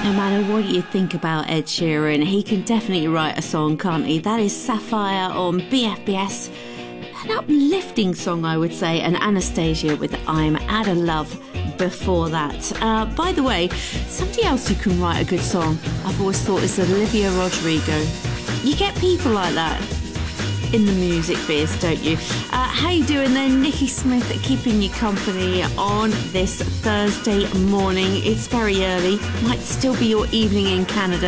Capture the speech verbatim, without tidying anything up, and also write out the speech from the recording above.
No matter what you think about Ed Sheeran, he can definitely write a song, can't he? That is Sapphire on B F B S. An uplifting song, I would say, and Anastasia with I'm Out of Love before that. Uh, by the way, somebody else who can write a good song, I've always thought, is Olivia Rodrigo. You get people like that in the music biz, don't you? Uh, how you doing then? Nikki Smith keeping you company on this Thursday morning. It's very early. Might still be your evening in Canada.